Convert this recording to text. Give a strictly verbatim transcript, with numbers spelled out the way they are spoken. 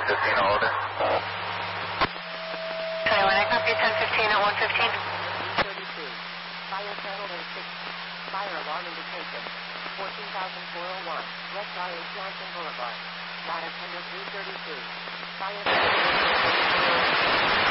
fifteen, hold it. twenty-one, I copy ten fifteen at one fifteen. thirty-two. Fire channel and six. Fire alarm indication. fourteen thousand four oh one. West R H Johnson Boulevard. Ladder tender three thirty-two. Fire